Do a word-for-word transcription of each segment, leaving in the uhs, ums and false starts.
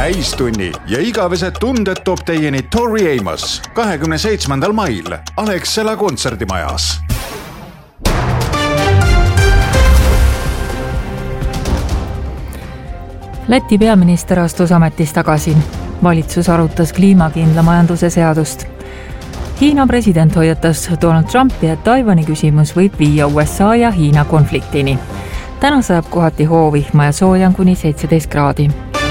täistunni ja igavesed tunded toob teieni Tori Amos kahekümne seitsmendal mail Alexela kontserdimajas. Läti peaminister astus ametis tagasi. Valitsus arutas kliimakindla majanduse seadust. Hiina president hoiatas Donald Trumpi, et Taiwani küsimus võib viia U S A ja Hiina konfliktini. Täna saab kohati hoovihma ja soojan kuni seitseteist kraadi.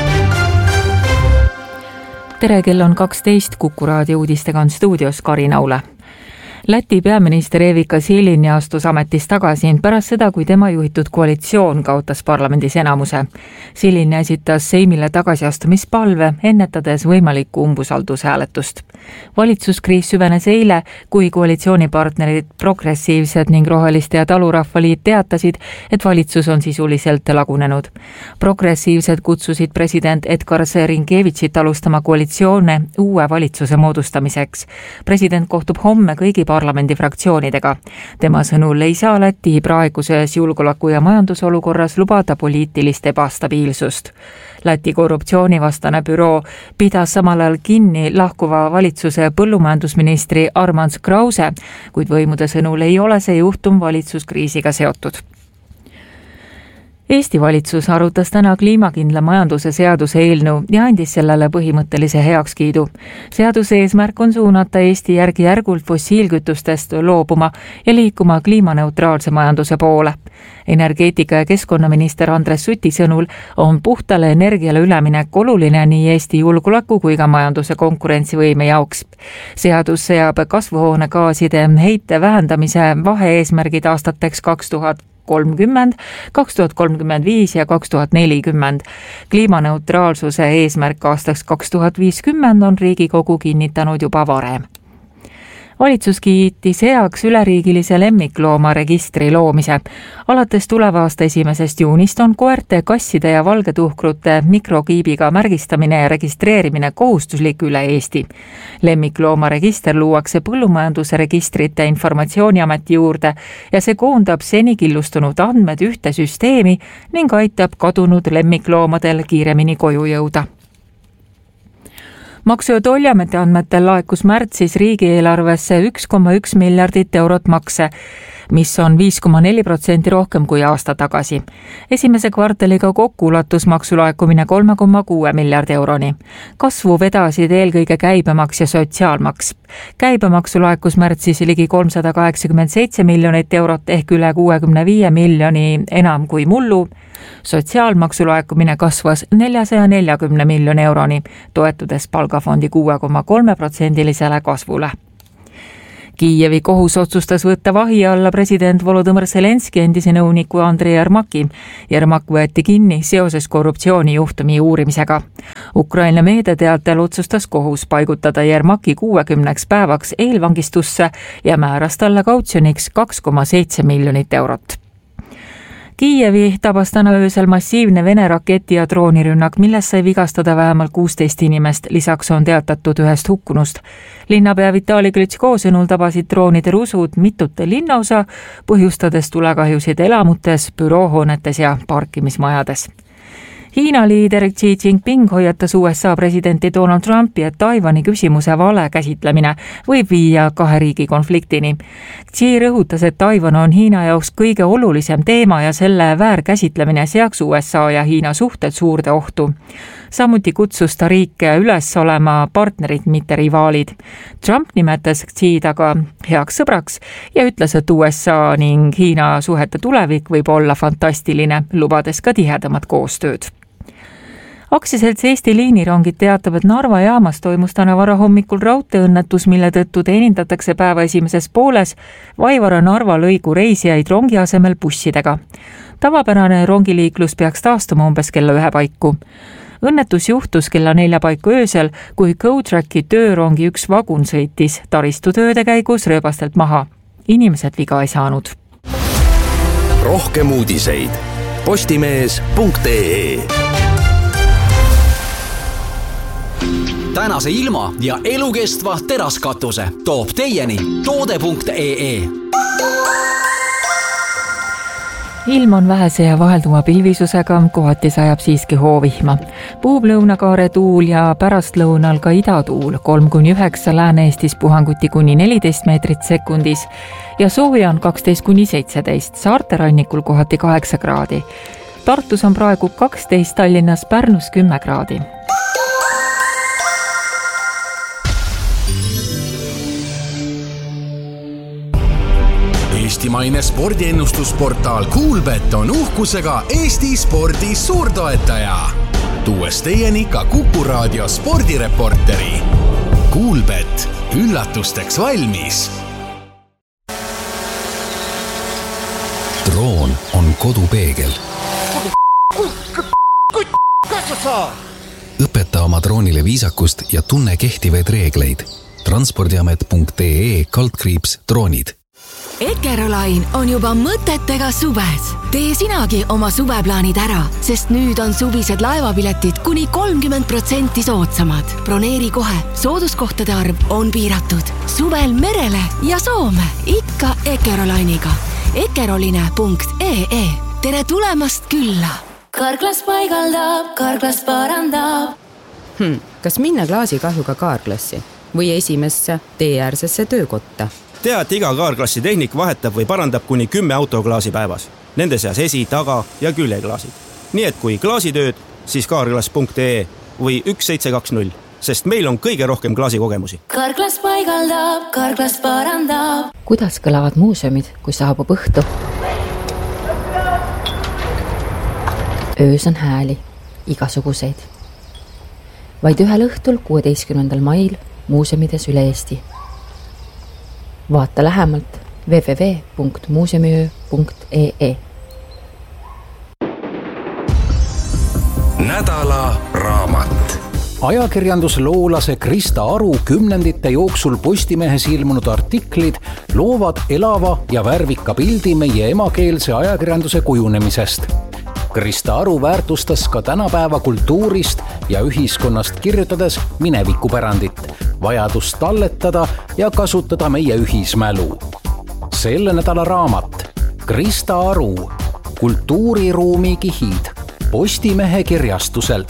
Tere, kell on kaksteist, Kuku raadio uudistega on stuudios Karin Aule. Läti peaminister Evika Silini astus ametis tagasi pärast seda, kui tema juhitud koalitsioon kaotas parlamendis enamuse. Silini esitas Seimile tagasiastumispalve, ennetades võimalikku umbusaldushääletust. Valitsuskriis süvenes eile, kui koalitsioonipartnerid Progressiivsed ning Roheliste ja Talurahvaliit teatasid, et valitsus on sisuliselt lagunenud. Progressiivsed kutsusid president Edgar Rinkevitšit alustama koalitsioone uue valitsuse moodustamiseks. President kohtub homme kõigi parlamendifraktsioonidega. Tema sõnul ei saa Läti praeguses julgeoleku- ja majandusolukorras lubada poliitilist ebastabiilsust. Läti korruptsioonivastane büroo pidas samal ajal kinni lahkuva valitsuse põllumajandusministri Armand Krause, kuid võimude sõnul ei ole see juhtum valitsuskriisiga seotud. Eesti valitsus arutas täna kliimakindla majanduse seaduse eelnõu ja andis sellele põhimõttelise heakskiidu. Seaduse eesmärk on suunata Eesti järgi-järgult fossiilkütustest loobuma ja liikuma kliimaneutraalse majanduse poole. Energeetika- ja keskkonnaminister Andres Suti sõnul on puhtale energiale üleminek oluline nii Eesti julgeoleku kui ka majanduse konkurentsivõime jaoks. Seadus seab kasvuhoonegaaside heite vähendamise vahe-eesmärgid aastateks kaks tuhat kolmkümmend, kaks tuhat kolmkümmend viis ja kaks tuhat nelikümmend. Kliimaneutraalsuse eesmärk aastaks kaks tuhat viiskümmend on Riigikogu kinnitanud juba varem. Valitsus kiitis heaks üleriigilise lemmikloomaregistri loomise. Alates tuleva aasta esimesest juunist on koerte, kasside ja valgetuhkrute mikrokiibiga märgistamine ja registreerimine kohustuslik üle Eesti. Lemmikloomaregister luuakse põllumajanduse registrite informatsiooniameti juurde ja see koondab seni killustunud andmed ühte süsteemi ning aitab kadunud lemmikloomadel kiiremini koju jõuda. Maksu- ja Tolliameti andmetel laekus märtsis riigieelarvesse üks koma üks miljardit eurot makse, mis on viis koma neli protsenti rohkem kui aasta tagasi. Esimese kvartaliga kokku ulatus maksulaekumine kolme koma kuue miljardi euroni. Kasvu vedasid eelkõige käibemaks ja sotsiaalmaks. Käibemaksu laekus märtsis ligi kolmsada kaheksakümmend seitse miljonit eurot ehk üle kuuekümne viie miljoni enam kui mullu. Sotsiaalmaksu laekumine kasvas neljasada nelikümmend miljoni euroni, toetudes palgafondi kuue koma kolme protsendilisele kasvule. Kiievi kohus otsustas võtta vahi alla president Volodõmõr Zelenski endise nõuniku Andrei Jermaki. Jermak võeti kinni seoses korruptsioonijuhtumi uurimisega. Ukraina meediateatel otsustas kohus paigutada Jermaki kuuekümneks päevaks eelvangistusse ja määras talle kautsjoniks kaks koma seitse miljonit eurot. Kiievi tabas täna öösel massiivne Vene raketi- ja droonirünnak, milles sai vigastada vähemalt kuusteist inimest, lisaks on teatatud ühest hukkunust. Linnapea Vitali Klitschko sõnul tabasid droonide rusud mitut linnaosa, põhjustades tulekahjusid elamutes, büroohoonetes ja parkimismajades. Hiina liider Xi Jinping hoiatas U S A presidenti Donald Trumpi, et Taiwani küsimuse vale käsitlemine võib viia kahe riigi konfliktini. Xi rõhutas, et Taiwan on Hiina jaoks kõige olulisem teema ja selle väärkäsitlemine seaks U S A ja Hiina suhted suurde ohtu. Samuti kutsus ta riike üles olema partnerid, mitte rivaalid. Trump nimetas Xi taga heaks sõbraks ja ütles, et U S A ning Hiina suhete tulevik võib olla fantastiline, lubades ka tihedamat koostööd. Aktsiaselts Eesti liinirongid teatab, et Narva jaamas toimus täna varahommikul raudteeõnnetus, mille tõttu teenindatakse päeva esimeses pooles Vaivara Narva lõigu reisijaid rongi asemel bussidega. Tavapärane rongiliiklus peaks taastuma umbes kella ühe paiku. Õnnetus juhtus kella nelja paiku öösel, kui GoTracki töörongi üks vagun sõitis taristutööde käigus rööbastelt maha. Inimesed viga ei saanud. Rohkem uudiseid postimees punkt ee. Tänase ilma ja elukestva teraskatuse toob teieni toode punkt ee. ilm on vähese ja vahelduma pilvisusega, kohati sajab siiski hoovihma. Puhub lõunakaare tuul ja pärastlõunal ka idatuul, kolm kuni üheksa, Lääne-Eestis puhanguti kuni neliteist meetrit sekundis ja sooja on kaksteist kuni seitseteist, saarte rannikul kohati kaheksa kraadi. Tartus on praegu kaksteist, Tallinnas, Pärnus kümme kraadi. Eestimaine spordiennustusportaal Kuulbet on uhkusega Eesti spordi suurtoetaja. Tuues teieni ka Kuku Raadio spordireporteri. Kuulbet, üllatusteks valmis. Droon on kodupeegel. Õpeta oma droonile viisakust ja tunne kehtivaid reegleid. transpordiamet punkt ee kaldkriips droonid. Eckerolain on juba mõtetega suves. Tee sinagi oma suveplaanid ära, sest nüüd on suvised laevapiletid kuni kolmkümmend protsenti soodsamad. Broneeri kohe, sooduskohtade arv on piiratud. Suvel merele ja Soome, ikka Eckerolainiga. Eckeroline punkt ee. Tere tulemast külla! Karklas paigaldab, Karklas parandab. Hmm, kas minna klaasikahjuga kaarklassi või esimesse teeäärsesse töökotta? Tea, et iga kaarklassi tehnik vahetab või parandab kuni kümme autoklaasi päevas. Nende seas esi, taga ja küljeklaasid. Nii et kui klaasitööd, siis kaarklas punkt ee või üks seitse kaks null, sest meil on kõige rohkem klaasikogemusi. Karklas paigaldab, Karklas parandab. Kuidas kõlavad muuseumid, kui saabub õhtu? Öös on hääli, igasuguseid. Vaid ühel õhtul kuueteistkümnendal mail muuseumides üle Eesti. Vaata lähemalt w w w punkt muuseumiöö punkt ee. Nädala raamat. Ajakirjandusloolase Krista Aru kümnendite jooksul Postimehes ilmunud artiklid loovad elava ja värvika pildi meie emakeelse ajakirjanduse kujunemisest. Krista Aru väärtustas ka tänapäeva kultuurist ja ühiskonnast kirjutades minevikupärandit, vajadust talletada ja kasutada meie ühismälu. Selle nädala raamat Krista Aru, kultuuriruumi kihid, Postimehe kirjastuselt.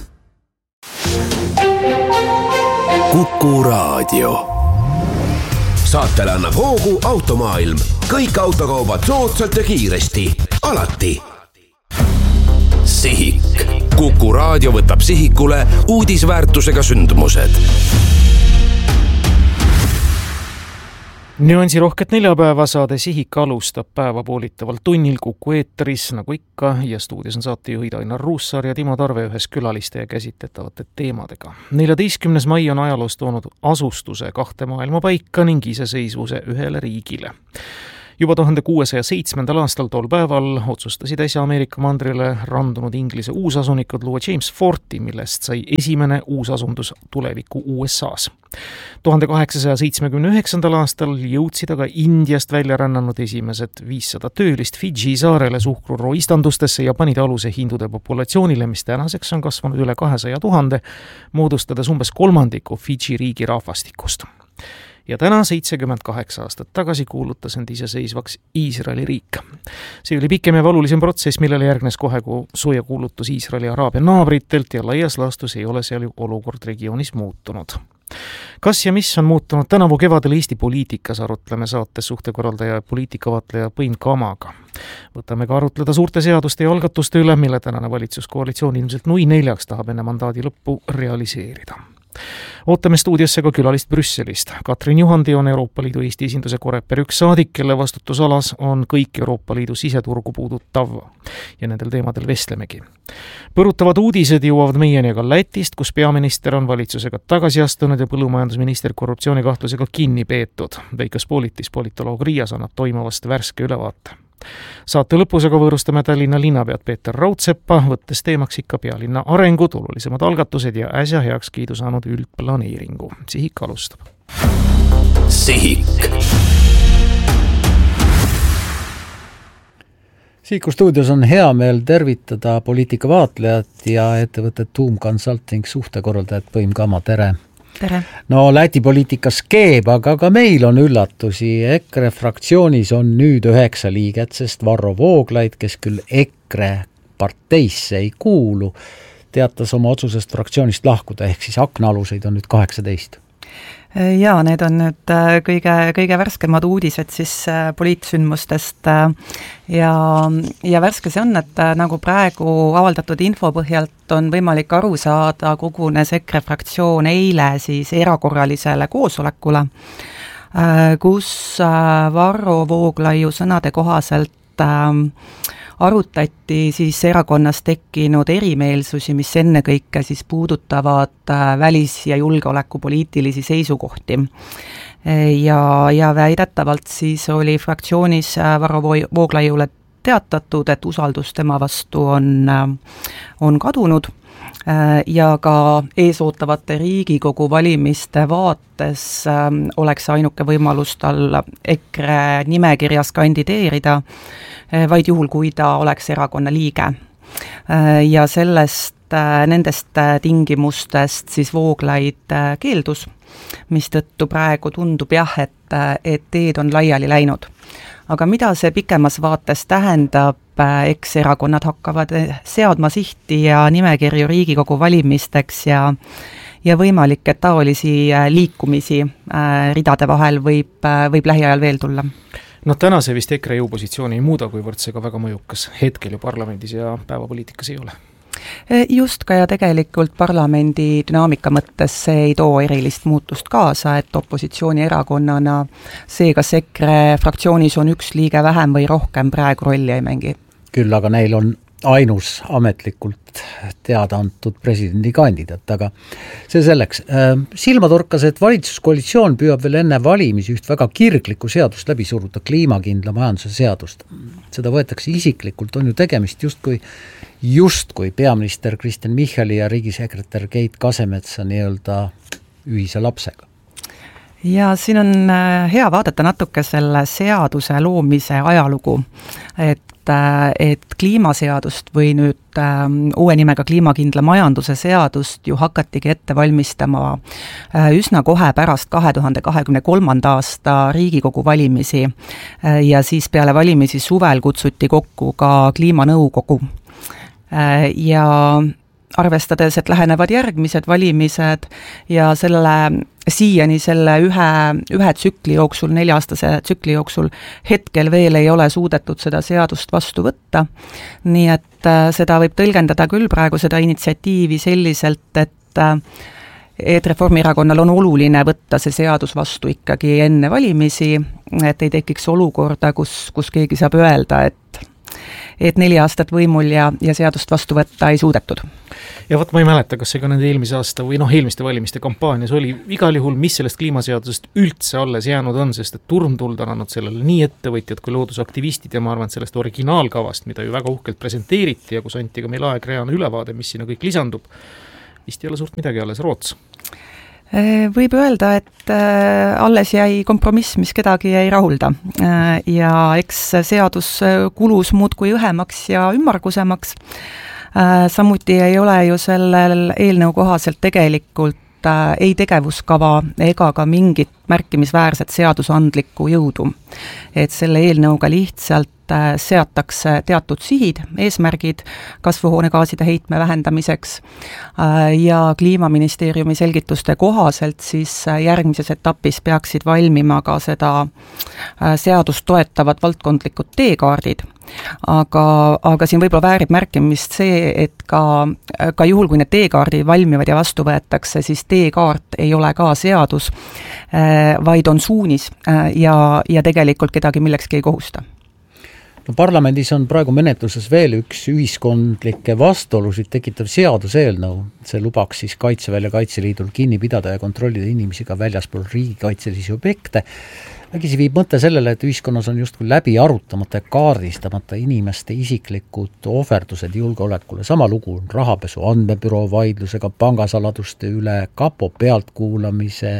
Kuku Raadio. Saatele annab hoogu Automaailm. Kõik autokaubad soodsalt ja kiiresti. Alati. Sihik. Kuku Raadio võtab sihikule uudisväärtusega sündmused. Nüansirohket neljapäeva saade Sihik alustab päevapoolitaval tunnil Kuku eetris, nagu ikka, ja stuudios on saatejuhid Ainar Ruussaar ja Timo Tarve ühes külaliste ja käsitletavate teemadega. neljateistkümnes mai on ajaloos toonud asustuse kahte maailma paika ning iseseisvuse ühele riigile. Juba tuhande kuuesaja seitsmendal aastal tol päeval otsustasid äsja Ameerika mandrile randunud Inglise uusasunikud luua James Forti, millest sai esimene uusasundus tuleviku U S A's. tuhande kaheksasaja seitsmekümne üheksandal aastal jõudsid aga Indiast välja rännanud esimesed viissada töölist Fidži saarele suhkruroistandustesse ja panid aluse hindude populatsioonile, mis tänaseks on kasvanud üle kahesaja tuhande, moodustades umbes kolmandiku Fidži riigi rahvastikust. Ja täna seitsekümmend kaheksa aastat tagasi kuulutas end iseseisvaks Iisraeli riik. See oli pikem ja valulisem protsess, millele järgnes kohe kui sooja kuulutus Iisraeli araabia naabritelt ja laias laastus ei ole seal ju olukord regioonis muutunud. Kas ja mis on muutunud tänavu kevadel Eesti poliitikas, arutleme saates suhtekorraldaja ja poliitikavaatleja Põin Kamaga. Võtame ka arutleda suurte seaduste ja algatuste üle, mille tänane valitsuskoalitsioon ilmselt nui neljaks tahab enne mandaadi lõppu realiseerida. Ootame stuudiosse ka külalist Brüsselist. Katrin Juhandi on Euroopa Liidu Eesti esinduse Coreper üks saadik, kelle vastutusalas on kõik Euroopa Liidu siseturgu puudutav ja nendel teemadel vestlemegi. Põrutavad uudised jõuavad meieni ka Lätist, kus peaminister on valitsusega tagasi astunud ja põllumajandusminister korruptsioonikahtlusega kinni peetud. Veiko Spolitis, politoloog Riias annab toimuvast värske ülevaate. Saate lõpus aga võõrustame Tallinna linnapead Peeter Raudseppa, võttes teemaks ikka pealinna arengud, olulisemad algatused ja äsja heaks kiidu saanud üldplaneeringu. Sihik alustab. Sihik. Sihiku stuudios on hea meel tervitada poliitikavaatlejat ja ettevõtet Tuum Consulting suhtekorraldajat Põim Kama, tere! tere! No Läti poliitikas keeb, aga ka meil on üllatusi. EKRE fraktsioonis on nüüd üheksa liiget, sest Varro Vooglaid, kes küll EKRE parteisse ei kuulu, teatas oma otsusest fraktsioonist lahkuda, ehk siis aknaaluseid on nüüd kaheksateist. Jaa, need on nüüd kõige, kõige värskemad uudised siis poliitsündmustest ja, ja värske see on, et nagu praegu avaldatud info põhjalt on võimalik aru saada, kogunes EKRE fraktsioon eile siis erakorralisele koosolekule, kus Varro Vooglaiu sõnade kohaselt arutati siis erakonnas tekkinud erimeelsusi, mis ennekõike siis puudutavad välis- ja julgeolekupoliitilisi seisukohti. Ja, ja väidetavalt siis oli fraktsioonis Varro Vooglaiule teatatud, et usaldus tema vastu on, on kadunud ja ka eesootavate Riigikogu valimiste vaates oleks ainuke võimalus tal EKRE nimekirjas kandideerida, vaid juhul, kui ta oleks erakonna liige. Ja sellest, nendest tingimustest siis Vooglaid keeldus, mis tõttu praegu tundub jah, et, et teed on laiali läinud. Aga mida see pikemas vaates tähendab, eks erakonnad hakkavad seadma sihti ja nimekirju Riigikogu valimisteks ja, ja võimalik, et taolisi liikumisi ridade vahel võib, võib lähiajal veel tulla. No täna see vist EKRE jõupositsiooni ei muuda, kuivõrd see ka väga mõjukas hetkel ju parlamendis ja päevapoliitikas ei ole. Just ka ja tegelikult parlamendi dünaamika mõttes see ei too erilist muutust kaasa, et opositsiooni erakonnana see, kas EKRE fraktsioonis on üks liige vähem või rohkem, praegu rolli ei mängi. Küll aga neil on ainus ametlikult teada antud presidendikandidaat, aga see selleks. Silma torkas, et valitsuskoalitsioon püüab veel enne valimisi üht väga kirglikku seadust läbi suruda, kliimakindla majanduse seadust. Seda võetakse isiklikult, on ju tegemist justkui, justkui peaminister Kristen Michali ja riigisekretär Keit Kasemetsa nii-öelda ühise lapsega. Ja siin on hea vaadata natuke selle seaduse loomise ajalugu, et et kliimaseadust või nüüd uue nimega kliimakindla majanduse seadust ju hakatigi ette valmistama üsna kohe pärast kahe tuhande kahekümne kolmanda aasta Riigikogu valimisi ja siis peale valimisi suvel kutsuti kokku ka kliimanõukogu. Ja arvestades, et lähenevad järgmised valimised ja selle siiani selle ühe, ühe tsükli jooksul, nelja-aastase tsükli jooksul hetkel veel ei ole suudetud seda seadust vastu võtta. Nii et seda võib tõlgendada küll praegu seda initsiatiivi selliselt, et, et Reformierakonnal on oluline võtta see seadus vastu ikkagi enne valimisi, et ei tekiks olukorda, kus, kus keegi saab öelda, et et neli aastat võimul ja, ja seadust vastu võtta ei suudetud. Ja võt ma ei mäleta, kas see ka nende eelmise aasta või noh, eelmiste valimiste kampaanias oli igal juhul, mis sellest kliimaseadusest üldse alles jäänud on, sest et turmtuld on andnud sellele nii ettevõtjad kui loodusaktivistid ja ma arvan, et sellest originaalkavast, mida ju väga uhkelt presenteeriti ja kus anti ka meil aegreana ülevaade, mis sinna kõik lisandub, vist ei ole suurt midagi alles Roots. Võib öelda, et alles jäi kompromiss, mis kedagi ei rahulda ja eks seadus kulus muudkui õhemaks ja ümmargusemaks. Samuti ei ole ju sellel eelnõu kohaselt tegelikult ei tegevuskava ega ka mingit märkimisväärset seadusandlikku jõudu. Et selle eelnõuga lihtsalt seatakse teatud sihid, eesmärgid kasvuhoonegaaside heitme vähendamiseks ja Kliimaministeeriumi selgituste kohaselt siis järgmises etapis peaksid valmima ka seda seadust toetavad valdkondlikud teekaardid. Aga, aga siin võib-olla väärib märkimist see, et ka, ka juhul, kui need teekaardid valmivad ja vastu võetakse, siis teekaart ei ole ka seadus, vaid on suunis ja, ja tegelikult kedagi millekski ei kohusta. No parlamendis on praegu menetluses veel üks ühiskondlikke vastuolusid tekitav seaduseelnõu. See lubaks siis Kaitseväel ja Kaitseliidul kinni pidada ja kontrollida inimesi ka väljaspool riigikaitselisi objekte. Äkki viib mõte sellele, et ühiskonnas on justkui läbi arutamata ja kaardistamata inimeste isiklikud ohverdused julgeolekule. Sama lugu on rahapesu andmebüroo vaidlusega, pangasaladuste üle, kapo pealtkuulamise,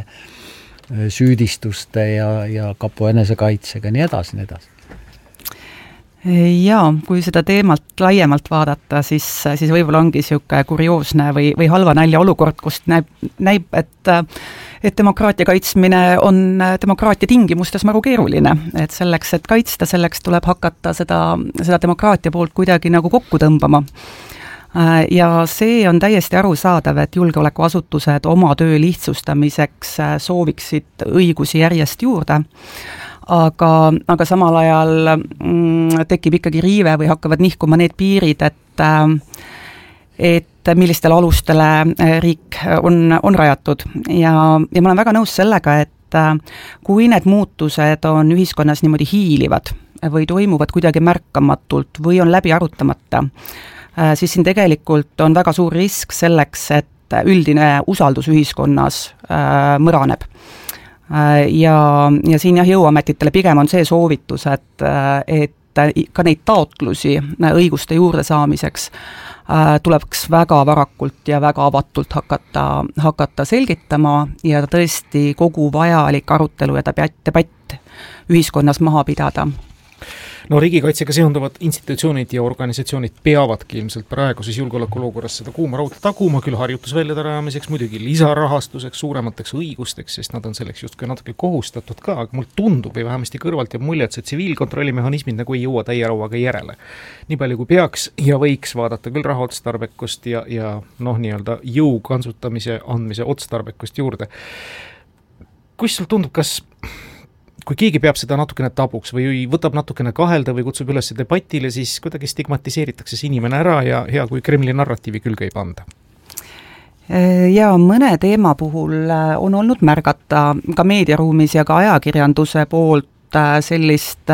süüdistuste ja, ja kapo enesekaitsega, nii edasi, nii edasi. Jaa, kui seda teemalt laiemalt vaadata, siis, siis võib-olla ongi niisugune kurioosne või, või halva nalja olukord, kust näib, näib et, et demokraatia kaitsmine on demokraatia tingimustes maru keeruline. Et selleks, et kaitsta, selleks tuleb hakata seda, seda demokraatia poolt kuidagi nagu kokku tõmbama. Ja see on täiesti arusaadav, et julgeolekuasutused oma töö lihtsustamiseks sooviksid õigusi järjest juurde, aga, aga samal ajal mm, tekib ikkagi riive või hakkavad nihkuma need piirid, et, et millistele alustele riik on, on rajatud. Ja, ja ma olen väga nõus sellega, et kui need muutused on ühiskonnas niimoodi hiilivad või toimuvad kuidagi märkamatult või on läbi arutamata, siis siin tegelikult on väga suur risk selleks, et üldine usaldus ühiskonnas mõraneb. Ja, ja siin jah, jõuametitele pigem on see soovitus, et, et ka neid taotlusi õiguste juurde saamiseks tuleks väga varakult ja väga avatult hakata, hakata selgitama ja tõesti kogu vajalik arutelu ja debatt, debatt ühiskonnas maha pidada. No riigikaitsega seonduvad institutsioonid ja organisatsioonid peavadki ilmselt praeguses julgeolekuolukorras seda kuuma rauda taguma, küll harjutusväljade rajamiseks, muidugi lisarahastuseks, suuremateks õigusteks, sest nad on selleks justkui natuke kohustatud ka, aga mul tundub või vähemasti kõrvalt jääb mulje, et see tsiviilkontrollimehhanismid nagu ei jõua täie rauaga järele. Nii palju kui peaks ja võiks vaadata küll raha otstarbekust ja, ja noh, nii-öelda jõu kansutamise andmise otstarbekust juurde. Kus sul tundub, kas kui keegi peab seda natukene tabuks või võtab natukene kahelda või kutsub üles debatile, siis kuidagi stigmatiseeritakse see inimene ära ja hea kui Kremli narratiivi külge ei panda? Ja mõne teema puhul on olnud märgata ka meediaruumis ja ka ajakirjanduse poolt sellist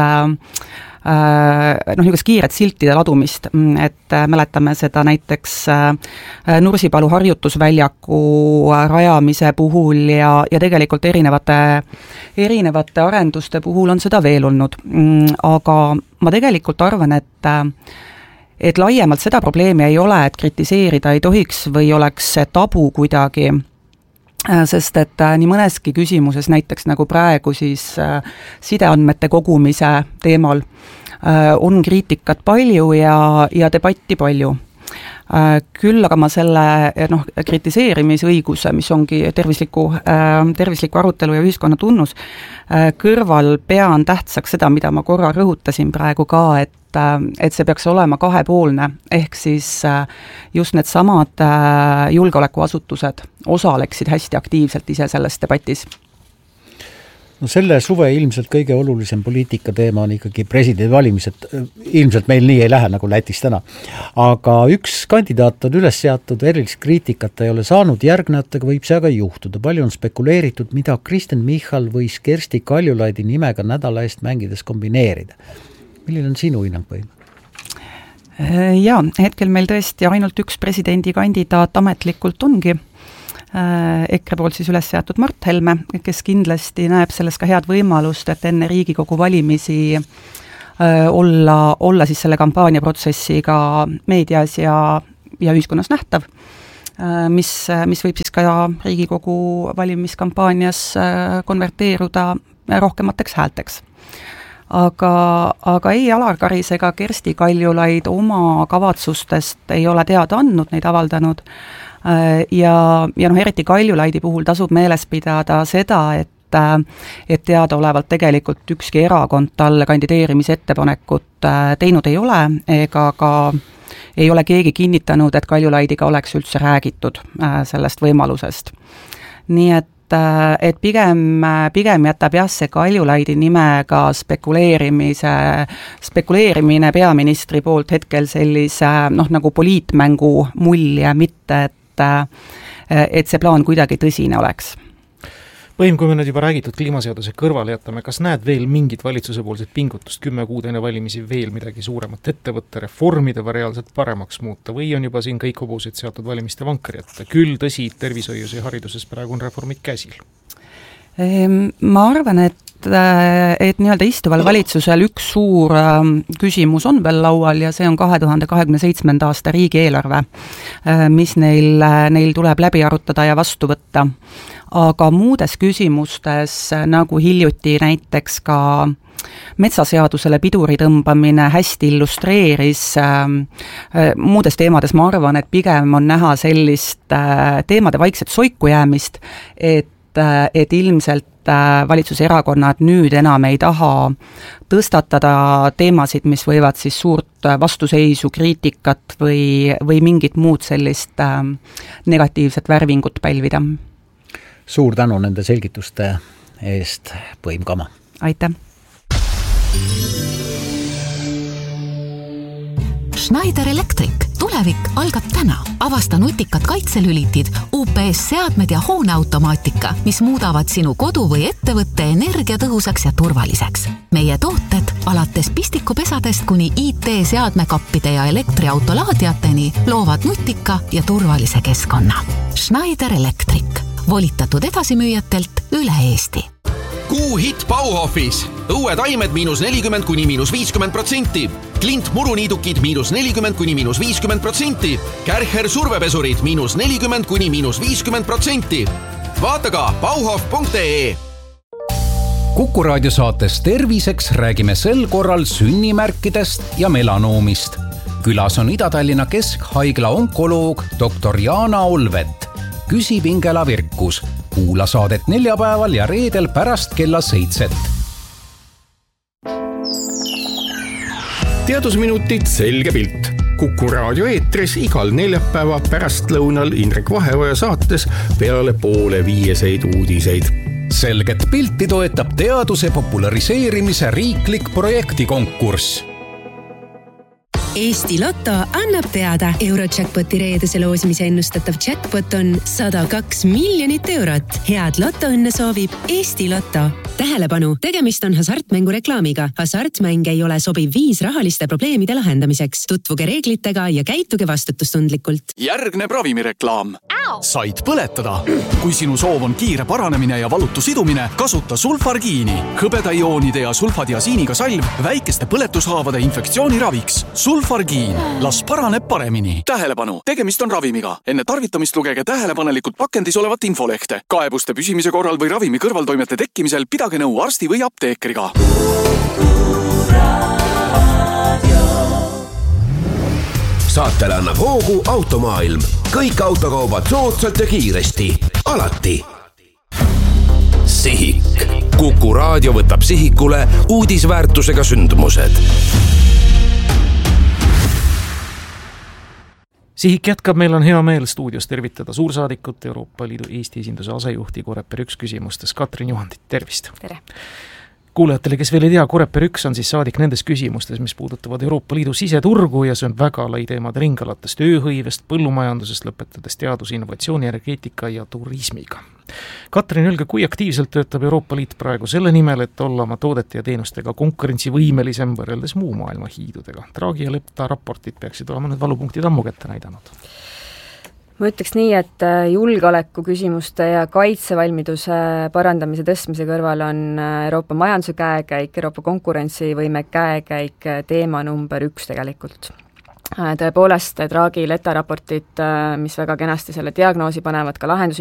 noh, niisugust kiiret siltide ladumist, et mäletame seda näiteks Nursipalu harjutusväljaku rajamise puhul ja, ja tegelikult erinevate, erinevate arenduste puhul on seda veel olnud. Aga ma tegelikult arvan, et et laiemalt seda probleemi ei ole, et kritiseerida ei tohiks või oleks see tabu kuidagi, sest et nii mõneski küsimuses, näiteks nagu praegu siis sideandmete kogumise teemal, on kriitikat palju ja, ja debatti palju. Küll aga ma selle noh, kritiseerimisõiguse, mis ongi tervisliku, tervisliku arutelu ja ühiskonna tunnus, kõrval pean tähtsaks seda, mida ma korra rõhutasin praegu ka, et et see peaks olema kahepoolne, ehk siis just need samad julgeolekuasutused osaleksid hästi aktiivselt ise selles debatis. No selle suve ilmselt kõige olulisem poliitika teema on ikkagi presidendivalimised. Ilmselt meil nii ei lähe nagu Lätis täna. Aga üks kandidaat on üles seatud, erilist kriitikat ei ole saanud, järgnejatega võib see aga juhtuda. Palju on spekuleeritud, mida Kristen Michal võis Kersti Kaljulaidi nimega nädala eest mängides kombineerida. Milline on sinu hinnang või? Jaa, hetkel meil tõesti ainult üks presidendikandidaat ametlikult ongi. EKRE poolt siis üles seatud Mart Helme, kes kindlasti näeb selles ka head võimalust, et enne Riigikogu valimisi olla, olla siis selle kampaaniaprotsessiga meedias ja, ja ühiskonnas nähtav, mis, mis võib siis ka Riigikogu valimiskampaanias konverteeruda rohkemateks häälteks. Aga, aga ei Alar Karis ega Kersti Kaljulaid oma kavatsustest ei ole teada andnud, neid avaldanud. Ja, ja noh, eriti Kaljulaidi puhul tasub meeles pidada seda, et, et teadaolevalt tegelikult ükski erakond talle kandideerimise ettepanekut teinud ei ole, ega ka ei ole keegi kinnitanud, et Kaljulaidiga oleks üldse räägitud sellest võimalusest. Nii et et pigem, pigem jätab jah see Kaljulaidi nimega spekuleerimise, spekuleerimine peaministri poolt hetkel sellise noh, nagu poliitmängu mulje, mitte et, et see plaan kuidagi tõsine oleks. Põhim, kui me nüüd juba räägitud kliimaseaduse kõrvale jätame, kas näed veel mingit valitsuse poolset pingutust kümme kuud enne valimisi veel midagi suuremat ette võtta, reformida või reaalselt paremaks muuta või on juba siin kõik hobused seatud valimiste vankri jätta? Küll tõsi, tervishoius ja hariduses praegu on reformid käsil. Ma arvan, et et, et nii-öelda istuval valitsusel üks suur küsimus on veel laual ja see on kahe tuhande kahekümne seitsmenda aasta riigieelarve, mis neil, neil tuleb läbi arutada ja vastu võtta. Aga muudes küsimustes, nagu hiljuti näiteks ka metsaseadusele piduri tõmbamine hästi illustreeris, muudes teemades ma arvan, et pigem on näha sellist teemade vaikset soiku jäämist, et, et ilmselt valitsuserakonnad nüüd enam ei taha tõstatada teemasid, mis võivad siis suurt vastuseisu, kriitikat või, või mingit muud sellist negatiivset värvingut pälvida. Suur tänu nende selgituste eest, Põim Kama. Aitäh! Schneider Electric. Tulevik algab täna. Avasta nutikad kaitselülitid, U P S-seadmed ja hooneautomaatika, mis muudavad sinu kodu või ettevõtte energiatõhusaks ja turvaliseks. Meie tooted alates pistikupesadest kuni I T-seadmekappide ja elektriautolaadiateni loovad nutika ja turvalise keskkonna. Schneider Electric. Volitatud edasimüüjatelt üle Eesti. Kuu hit Bauhofis. Õue taimed miinus nelikümmend kuni miinus viiskümmend protsenti. Klint muruniidukid miinus nelikümmend kuni miinus viiskümmend protsenti. Kärcher survepesurid miinus nelikümmend kuni miinus viiskümmend protsenti. Vaata ka bauhof punkt ee. Kuku raadiosaates Terviseks räägime sel korral sünnimärkidest ja melanoomist. Külas on Ida-Tallinna Keskhaigla onkoloog doktor Jaana Olvet. Küsib Ingela Virkus. Kuula saadet neljapäeval ja reedel pärast kella seitset. Teadusminutid selge pilt. Kuku raadio eetris igal neljapäeva pärast lõunal Indrek Vaheoja saates peale poole viieseid uudiseid. Selget pilti toetab teaduse populariseerimise riiklik projektikonkurss. Eesti Lotto annab teada. Eurojackpoti reedese loosimise ennustatav jackpot on sada kaks miljonit eurot. Head lotoõnne soovib Eesti Lotto. Tähelepanu, tegemist on hasartmängu reklaamiga. Hasartmäng ei ole sobiv viis rahaliste probleemide lahendamiseks. Tutvuge reeglitega ja käituge vastutustundlikult. Järgneb ravimireklaam. Said põletada. Kui sinu soov on kiire paranemine ja valutu sidumine, kasuta sulfargiini. Hõbedaioonide ja sulfadiasiiniga salv väikeste põletushaavade infektsiooni raviks. Sulfargiin. Las paraneb paremini. Tähelepanu, tegemist on ravimiga. Enne tarvitamist lugege tähelepanelikult pakendis olevat infolehte. Kaebuste püsimise korral või ravimi kõrvaltoimete tekkimisel pidage nõu arsti või apteekriga. Saatele annab hoogu Automaailm. Kõik autokaubad soodsalt ja kiiresti. Alati. Sihik. Kuku raadio võtab sihikule uudisväärtusega sündmused. Sihik jätkab, meil on hea meel stuudios tervitada suursaadikut Euroopa Liidu Eesti esinduse asejuhti Coreper üks küsimustes Katrin Juhandit, tervist! Tere! Kuulajatele, kes veel ei tea, Coreper üks on siis saadik nendes küsimustes, mis puudutavad Euroopa Liidu siseturgu ja see on väga lai teemade ring alates tööhõivest, põllumajandusest, lõpetades teaduse, innovatsiooni, energeetika ja turismiga. Katrin, öelge, kui aktiivselt töötab Euroopa Liit praegu selle nimel, et olla oma toodete ja teenustega konkurentsivõimelisem võrreldes muu maailma hiidudega? Draghi ja Lepta raportid peaksid olema need valupunktid ammu kätte näidanud. Ma ütleks nii, et julgeoleku küsimuste ja kaitsevalmiduse parandamise tõstmise kõrval on Euroopa majanduse käekäik, Euroopa konkurentsivõime käekäik teema number üks tegelikult. Tõepoolest, Draghi Letta raportid, mis väga kenasti selle diagnoosi panevad, ka lahendusi